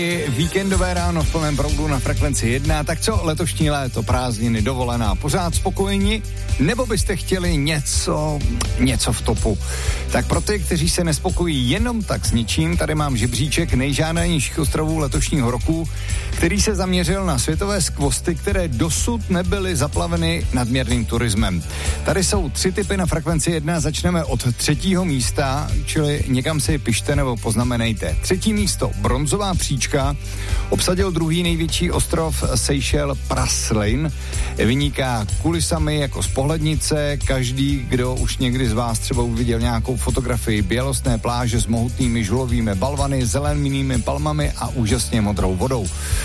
Víkendové ráno v plném proudu na Frekvenci 1. Tak co, letošní léto, prázdniny, dovolená, pořád spokojeni? Nebo byste chtěli něco v topu? Tak pro ty, kteří se nespokojí jenom tak s ničím, tady mám žebříček nejžádanějších ostrovů letošního roku, který se zaměřil na světové skvosty, které dosud nebyly zaplaveny nadměrným turismem. Tady jsou 3 tipy na Frekvenci 1, začneme od 3. místa, čili někam si pište nebo poznamenejte. 3. místo, Bronzová příčka, obsadil 2. největší ostrov Seychelles Praslin, vyniká kulisami jako z pohlednice, každý, kdo už někdy z vás třeba uviděl nějakou fotografii bělostné pláže s mohutnými žulovými balvany, zelenými palmami a úžasně modrou vodou.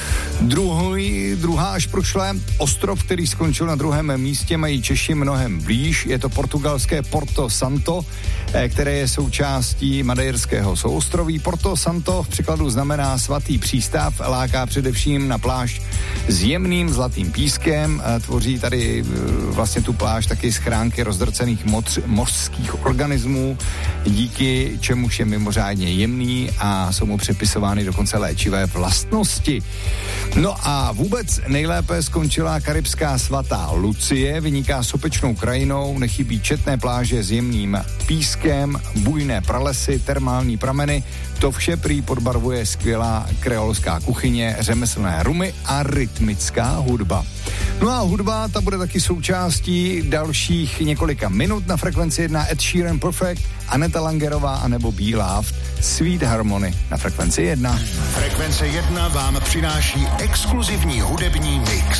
Druhá až prošlé, ostrov, který skončil na 2. místě, mají Češi mnohem blíž, je to portugalské Porto Santo, které je součástí madeirského souostroví. Porto Santo v překladu znamená svatý přístav, láká především na pláž s jemným zlatým pískem, tvoří tady vlastně tu pláž taky schránky rozdrcených mořských organismů, díky čemuž je mimořádně jemný a jsou mu přepisovány dokonce léčivé vlastnosti. No a vůbec nejlépe skončila karibská svatá Lucie, vyniká sopečnou krajinou, nechybí četné pláže s jemným pískem, bujné pralesy, termální prameny, to vše prý podbarvuje skvělá kreolská kuchyně, řemeslné rumy a rytmická hudba. No a hudba, ta bude taky součástí dalších několika minut na Frekvenci 1. Ed Sheeran Perfect, Aneta Langerová anebo Be Loved, Sweet Harmony na Frekvenci 1. Frekvence 1 vám přináší exkluzivní hudební mix.